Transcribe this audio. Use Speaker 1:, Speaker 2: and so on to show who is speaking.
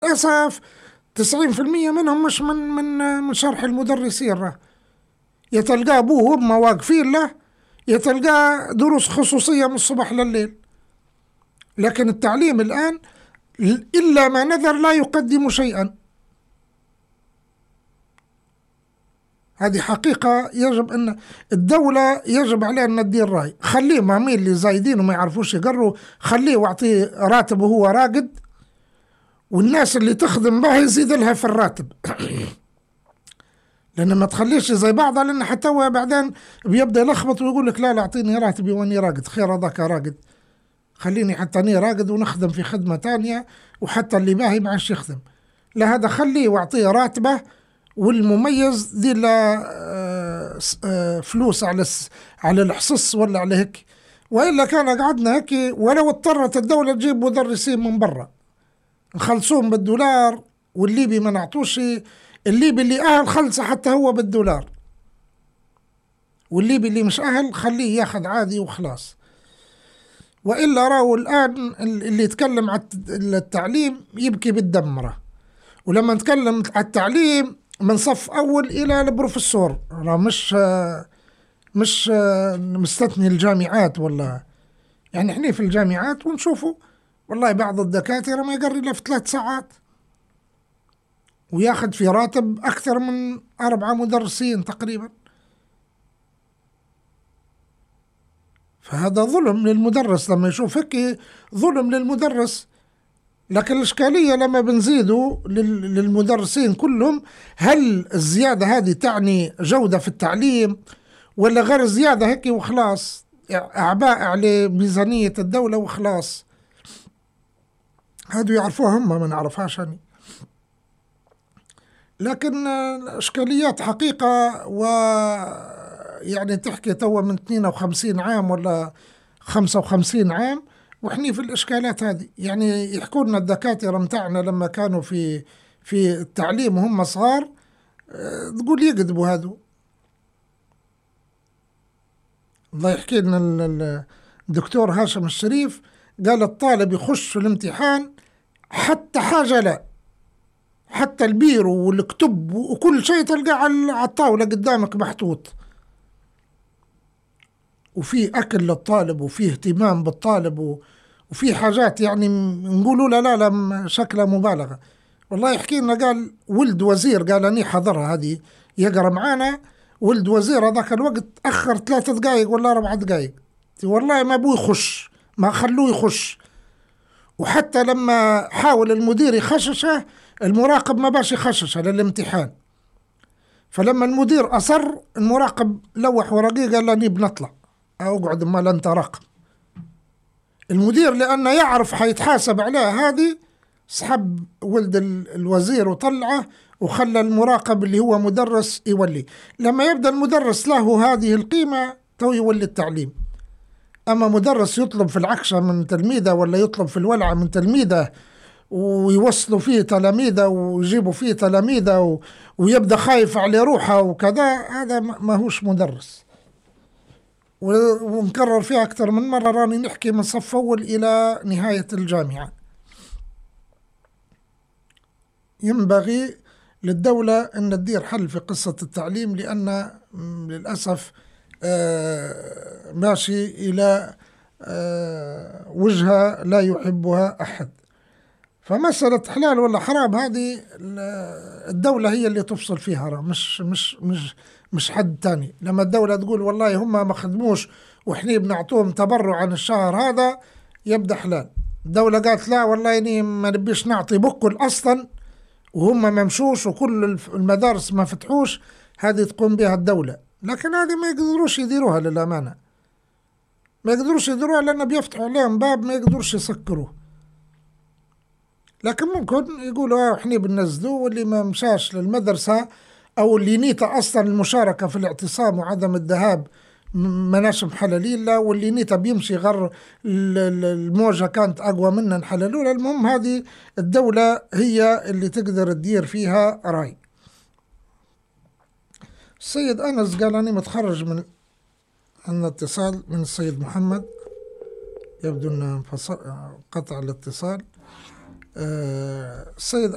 Speaker 1: للأسف 90% منهم مش من شرح المدرسين. يتلقى أبوه وأمه واقفين له، يتلقى دروس خصوصية من الصبح لليل. لكن التعليم الآن إلا ما نذر لا يقدم شيئا. هذه حقيقة يجب أن الدولة يجب عليها أن تدير رأي. خليه مامين اللي زايدين وما يعرفوش يقروا، خليه واعطيه راتب وهو راقد، والناس اللي تخدم به يزيد لها في الراتب. لأن ما تخليش زي بعضها، لأن حتى هو بعدين بيبدأ يلخبط ويقول لك لا أعطيني راتبي وأني راقد. خير هذاك راقد، خليني حتى أني راقد ونخدم في خدمة تانية، وحتى اللي باهي ما عادش يخدم. لا، هذا خليه واعطيه راتبه، والمميز دي له فلوس على الحصص ولا على هيك. وإلا كان قعدنا هيك، ولو اضطرت الدولة تجيب مدرسين من برا نخلصوهم بالدولار، والليبي ما نعطوش. الليبي اللي أهل خلصه حتى هو بالدولار، والليبي اللي مش أهل خليه ياخذ عادي وخلاص. وإلا راهو الآن اللي يتكلم على التعليم يبكي بالدم. ولما نتكلم على التعليم من صف أول إلى البروفيسور، مش مستثني الجامعات. ولا يعني احنا في الجامعات ونشوفوا والله بعض الدكاترة ما يقري إلا في 3 ساعات، وياخد في راتب أكثر من 4 مدرسين تقريبا. فهذا ظلم للمدرس، لما يشوف هيك ظلم للمدرس. لكن الإشكالية لما بنزيدوا للمدرسين كلهم، هل الزيادة هذه تعني جودة في التعليم، ولا غير زيادة هيك وخلاص، أعباء على ميزانية الدولة وخلاص؟ هادو يعرفوها هم، ما نعرفهاش أنا. لكن الإشكاليات حقيقة، ويعني تحكي توا من 52 عام ولا 55 عام وإحنا في الإشكالات هذه. يعني يحكوا لنا الدكاترة متاعنا لما كانوا في التعليم وهم صغار، تقول يكذبوا هذو. الله يحكي لنا الدكتور هاشم الشريف، قال الطالب يخش في الامتحان حتى حاجة لا، حتى البيرو والكتب وكل شيء تلقاه على الطاولة قدامك محطوط، وفي أكل للطالب وفي اهتمام بالطالب وفي حاجات يعني نقولوا لا شكلها مبالغة. والله يحكي لنا، قال ولد وزير، قال أني حضرها هذه يقرأ معانا، ولد وزير هذاك الوقت أخر 3 دقائق ولا 4 دقائق، والله ما أبوه يخش، ما خلوه يخش. وحتى لما حاول المدير يخششه، المراقب ما باش يخششه للامتحان. فلما المدير أصر، المراقب لوح ورقيه قال لاني بنطلع، أقعد ما لن تراقب. المدير لأنه يعرف حيتحاسب عليها هذه، سحب ولد الوزير وطلعه، وخلى المراقب اللي هو مدرس يولي. لما يبدأ المدرس له هذه القيمة تو يولي التعليم. أما مدرس يطلب في العكشة من تلميذه، ولا يطلب في الولعة من تلميذه، ويوصلوا فيه تلاميذه ويجيبوا فيه تلاميذه، ويبدأ خايف على روحه وكذا، هذا ما هوش مدرس. ونكرر فيها أكثر من مرة، راني نحكي من صف أول إلى نهاية الجامعة. ينبغي للدولة أن تدير حل في قصة التعليم، لأن للأسف ماشي إلى وجهة لا يحبها أحد. فمسألة حلال ولا حرام هذه الدولة هي اللي تفصل فيها، مش حد تاني. لما الدولة تقول والله هم ما خدموش وإحنا بنعطوهم تبرع عن الشهر هذا، يبدأ حلال. الدولة قالت لا والله إني ما نبيش نعطي بكل أصلا، وهم ما ممشوش وكل المدارس ما فتحوش، هذه تقوم بها الدولة. لكن هذه ما يقدروش يديروها للأمانة، ما يقدروش يديروها، لأن بيفتحوا عليهم باب ما يقدروش يسكروه. لكن ممكن يقولوا احنا بننزلوه، واللي ما مشاش للمدرسة أو اللي نيته أصلا المشاركة في الاعتصام وعدم الذهاب مناش محللين له، واللي نيته بيمشي غير الموجة كانت أقوى منا نحللوه. المهم هذه الدولة هي اللي تقدر تدير فيها رأي. السيد أنس قال أني متخرج من عن اتصال من السيد محمد، يبدو أن قطع الاتصال. السيد